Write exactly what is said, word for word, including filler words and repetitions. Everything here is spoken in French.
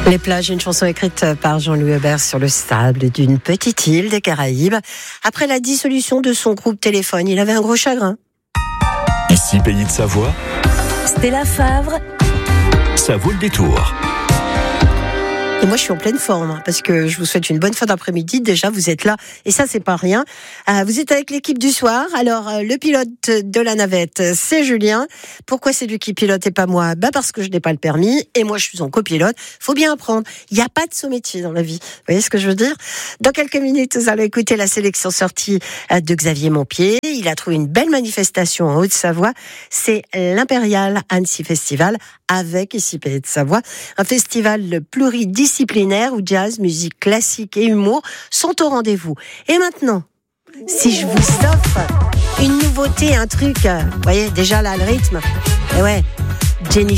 Les plages, une chanson écrite par Jean-Louis Aubert sur le sable d'une petite île des Caraïbes. Après la dissolution de son groupe Téléphone, il avait un gros chagrin. Ici, Pays de Savoie, Stella Favre. ça vaut le détour. Et moi, je suis en pleine forme, hein, parce que je vous souhaite une bonne fin d'après-midi. Déjà, vous êtes là, et ça, c'est pas rien. Euh, vous êtes avec l'équipe du soir. Alors, euh, le pilote de la navette, c'est Julien. Pourquoi c'est lui qui pilote et pas moi ? Bah parce que je n'ai pas le permis, et moi, je suis en copilote. Faut bien apprendre. Il n'y a pas de sous-métier dans la vie. Vous voyez ce que je veux dire ? Dans quelques minutes, vous allez écouter la sélection sortie de Xavier Montpied. Il a trouvé une belle manifestation en Haute-Savoie. C'est l'Impérial Annecy Festival, avec ici Pays de Savoie. Un festival pluridisciplinaire où jazz, musique classique et humour sont au rendez-vous. Et maintenant, si je vous offre une nouveauté, un truc, vous voyez, déjà là, le rythme, et ouais, Jennifer